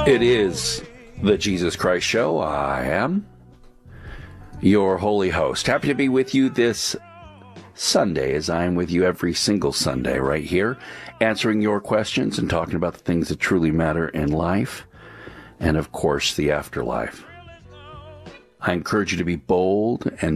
It is the Jesus Christ Show. I am your holy host. Happy to be with you this Sunday, as I am with you every single Sunday right here, answering your questions and talking about the things that truly matter in life and, of course, the afterlife. I encourage you to be bold and